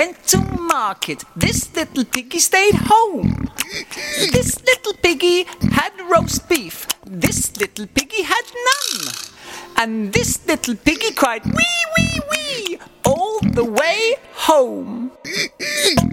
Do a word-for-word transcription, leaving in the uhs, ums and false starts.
went to market. This little piggy stayed home. This little piggy had roast beef. This little piggy had none. And this little piggy cried wee, wee, wee all the way home.